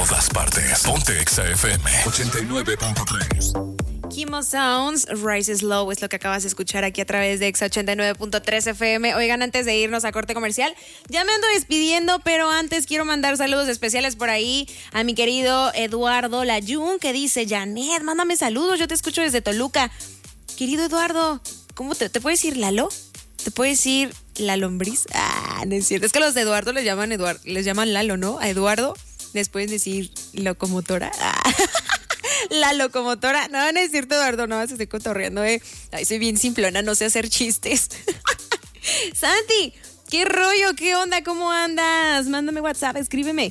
todas partes. Ponte Exa FM 89.3. Kimo Sounds, Rise Slow es lo que acabas de escuchar aquí a través de Exa 89.3 FM. Oigan, antes de irnos a corte comercial, ya me ando despidiendo, pero antes quiero mandar saludos especiales por ahí a mi querido Eduardo Layún, que dice: Janet, mándame saludos, yo te escucho desde Toluca. Querido Eduardo, ¿cómo te puedo decir Lalo? ¿Te puedo decir la lombriz? No es cierto, es que los de Eduardo les llaman Lalo, ¿no? A Eduardo les pueden decir locomotora. La locomotora. No es cierto, Eduardo, no, se estoy cotorreando, Ay, soy bien simplona, no sé hacer chistes. Santi, ¿qué rollo? ¿Qué onda? ¿Cómo andas? Mándame WhatsApp, escríbeme.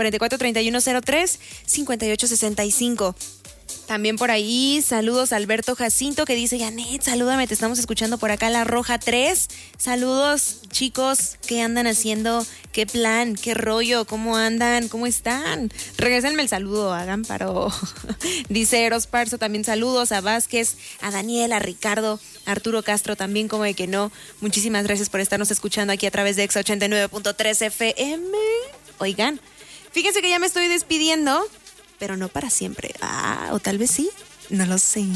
443103-5865. También por ahí, saludos a Alberto Jacinto, que dice: Janet, salúdame, te estamos escuchando por acá, La Roja 3. Saludos, chicos, ¿qué andan haciendo? ¿Qué plan? ¿Qué rollo? ¿Cómo andan? ¿Cómo están? Regrésenme el saludo, hagan paro. Dice Eros Parzo, también saludos a Vázquez, a Daniel, a Ricardo, a Arturo Castro, también como de que no. Muchísimas gracias por estarnos escuchando aquí a través de Exa 89.3 FM. Oigan, fíjense que ya me estoy despidiendo, pero no para siempre. O tal vez sí. No lo sé.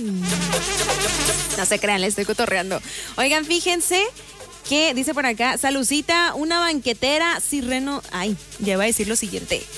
No se crean, le estoy cotorreando. Oigan, fíjense que dice por acá: Salucita, una banquetera, Sirreno. Ay, ya iba a decir lo siguiente.